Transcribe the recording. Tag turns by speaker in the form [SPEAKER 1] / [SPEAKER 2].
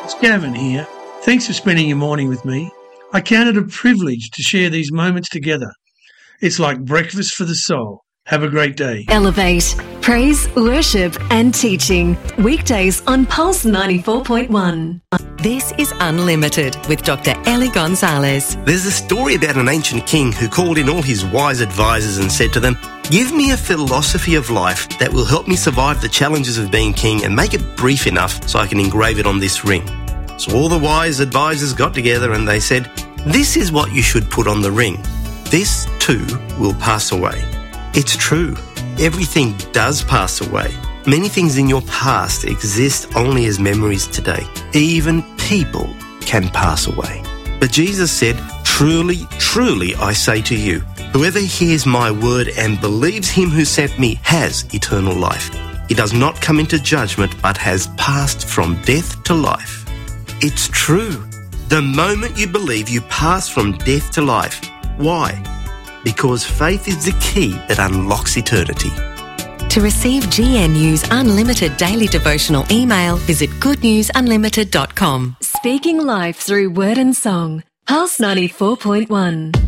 [SPEAKER 1] It's Gavin here. Thanks for spending your morning with me. I count it a privilege to share these moments together. It's like breakfast for the soul. Have a great day.
[SPEAKER 2] Elevate, praise, worship and teaching. Weekdays on Pulse 94.1.
[SPEAKER 3] This is Unlimited with Dr. Ellie Gonzalez.
[SPEAKER 4] There's a story about an ancient king who called in all his wise advisors and said to them, "Give me a philosophy of life that will help me survive the challenges of being king and make it brief enough so I can engrave it on this ring." So all the wise advisors got together and they said, "This is what you should put on the ring. This too will pass away." It's true. Everything does pass away. Many things in your past exist only as memories today. Even people can pass away. But Jesus said, "Truly, truly, I say to you, whoever hears my word and believes him who sent me has eternal life. He does not come into judgment, but has passed from death to life." It's true. The moment you believe, you pass from death to life. Why? Because faith is the key that unlocks eternity.
[SPEAKER 3] To receive GNU's Unlimited Daily Devotional email, visit goodnewsunlimited.com.
[SPEAKER 2] Speaking life through word and song. Pulse 94.1.